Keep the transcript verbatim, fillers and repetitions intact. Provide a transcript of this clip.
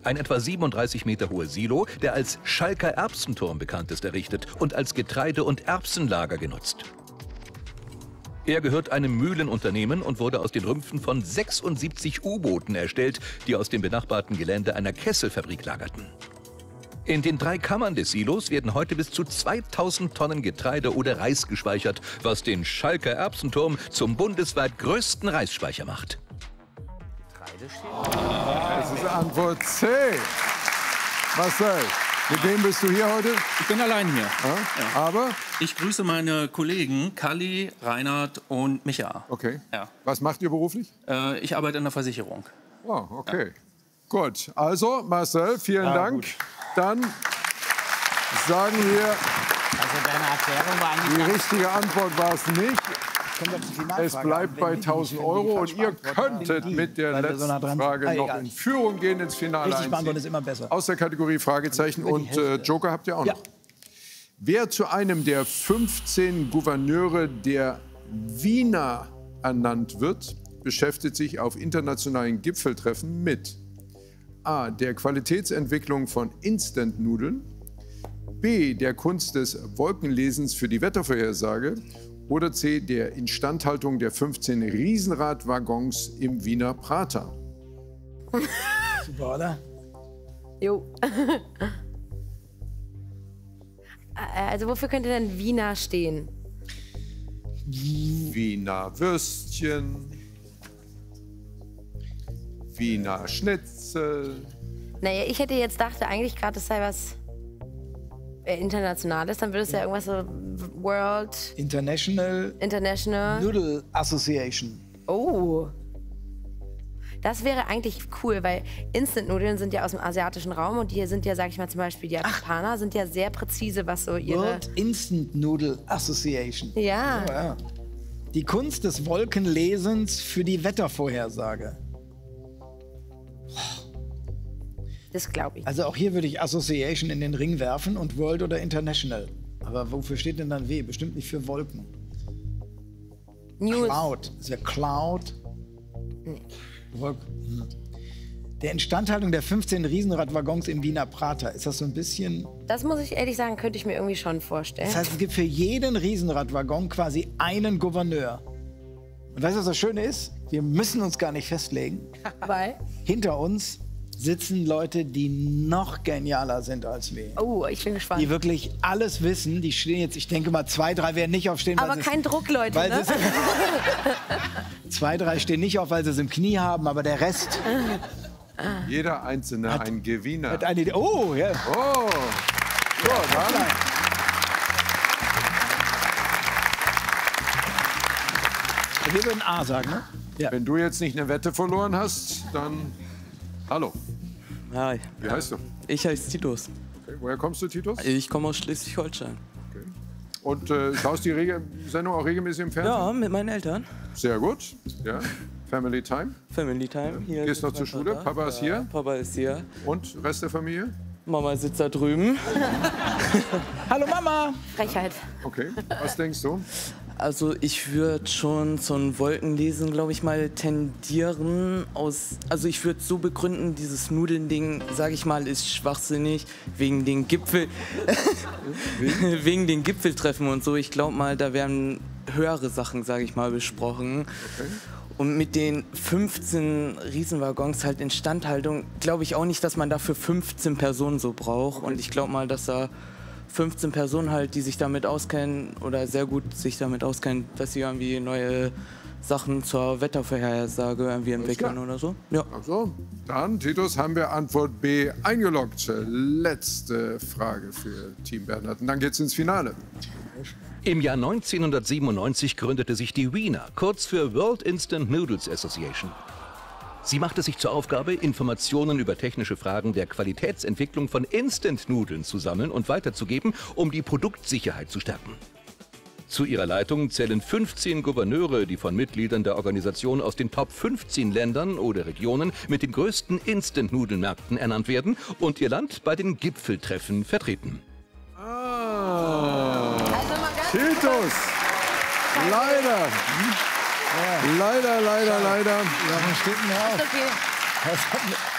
Ein etwa siebenunddreißig Meter hohes Silo, der als Schalker Erbsenturm bekannt ist, errichtet und als Getreide- und Erbsenlager genutzt. Er gehört einem Mühlenunternehmen und wurde aus den Rümpfen von sechsundsiebzig U-Booten erstellt, die aus dem benachbarten Gelände einer Kesselfabrik lagerten. In den drei Kammern des Silos werden heute bis zu zweitausend Tonnen Getreide oder Reis gespeichert, was den Schalker Erbsenturm zum bundesweit größten Reisspeicher macht. Das ist Antwort C. Marcel, mit wem bist du hier heute? Ich bin allein hier. Ja? Ja. Aber? Ich grüße meine Kollegen Kalli, Reinhard und Micha. Okay. Ja. Was macht ihr beruflich? Äh, ich arbeite in der Versicherung. Oh, okay. Ja. Gut. Also, Marcel, vielen ja, Dank. Gut. Dann sagen wir, also deine Erklärung war eigentlich die richtige Antwort war es nicht. Es bleibt bei tausend Euro und ihr könntet mit der letzten Frage noch in Führung gehen, ins Finale Richtig beantworten ist immer besser. Aus der Kategorie Fragezeichen und äh, Joker habt ihr auch noch. Ja. Wer zu einem der fünfzehn Gouverneure der Wiener ernannt wird, beschäftigt sich auf internationalen Gipfeltreffen mit A. der Qualitätsentwicklung von Instant-Nudeln, B. der Kunst des Wolkenlesens für die Wettervorhersage oder C. der Instandhaltung der fünfzehn Riesenradwaggons im Wiener Prater. Super, oder? Jo. Also wofür könnte denn Wiener stehen? Wiener Würstchen, Wiener Schnitzel. Naja, ich hätte jetzt dachte eigentlich gerade, das sei was äh, Internationales. Dann würde es ja. ja irgendwas so World... International... International... Noodle Association. Oh. Das wäre eigentlich cool, weil Instant-Nudeln sind ja aus dem asiatischen Raum und die sind ja, sag ich mal, zum Beispiel die Japaner sind ja sehr präzise, was so ihre... World Instant Noodle Association. Ja. Oh, ja. Die Kunst des Wolkenlesens für die Wettervorhersage. Das glaube ich. Also auch hier würde ich Association in den Ring werfen und World oder International. Aber wofür steht denn dann W? Bestimmt nicht für Wolken. News. Cloud. Das wäre Cloud. Nee. Wolken. Der Instandhaltung der fünfzehn Riesenradwaggons im Wiener Prater. Ist das so ein bisschen... Das muss ich ehrlich sagen, könnte ich mir irgendwie schon vorstellen. Das heißt, es gibt für jeden Riesenradwaggon quasi einen Gouverneur. Und weißt du, was das Schöne ist? Wir müssen uns gar nicht festlegen. Weil? Hinter uns sitzen Leute, die noch genialer sind als wir. Oh, ich bin gespannt. Die wirklich alles wissen. Die stehen jetzt, ich denke mal, zwei, drei werden nicht aufstehen. Aber kein Druck, Leute, weil ne? Zwei, drei stehen nicht auf, weil sie es im Knie haben, aber der Rest... Jeder Einzelne hat, ein Gewinner. Hat eine Idee. Oh, ja. Oh, so, dann. Wir würden A sagen, ne? Ja. Wenn du jetzt nicht eine Wette verloren hast, dann... Hallo. Hi. Wie heißt du? Ich heiße Titus. Okay. Woher kommst du, Titus? Ich komme aus Schleswig-Holstein. Okay. Und äh, schaust du die Reg Sendung auch regelmäßig im Fernsehen? Ja, mit meinen Eltern. Sehr gut. Ja. Family Time? Family Time. Hier Gehst noch zur Schule? Vater. Papa ist ja, hier? Papa ist hier. Und Rest der Familie? Mama sitzt da drüben. Hallo Mama! Frechheit. Okay, was denkst du? Also ich würde schon so ein Wolkenlesen, glaube ich mal, tendieren. Aus, also ich würde so begründen, dieses Nudeln-Ding, sage ich mal, ist schwachsinnig wegen den Gipfel, wegen den Gipfeltreffen und so. Ich glaube mal, da werden höhere Sachen, sage ich mal, besprochen. Okay. Und mit den fünfzehn Riesenwaggons halt Instandhaltung, glaube ich auch nicht, dass man dafür fünfzehn Personen so braucht. Okay. Und ich glaube mal, dass da fünfzehn Personen halt, die sich damit auskennen oder sehr gut sich damit auskennen, dass sie irgendwie neue Sachen zur Wettervorhersage irgendwie entwickeln oder so. Ja. Also, dann, Titus, haben wir Antwort B eingeloggt. Letzte Frage für Team Bernhard. Und dann geht's ins Finale. Im Jahr neunzehnhundertsiebenundneunzig gründete sich die Wiener, kurz für World Instant Noodles Association. Sie machte sich zur Aufgabe, Informationen über technische Fragen der Qualitätsentwicklung von Instant-Nudeln zu sammeln und weiterzugeben, um die Produktsicherheit zu stärken. Zu ihrer Leitung zählen fünfzehn Gouverneure, die von Mitgliedern der Organisation aus den Top fünfzehn Ländern oder Regionen mit den größten Instant-Nudelmärkten ernannt werden und ihr Land bei den Gipfeltreffen vertreten. Ah, Titus! Leider! Ja. Leider, leider, leider. Warum steht denn da auf? Okay.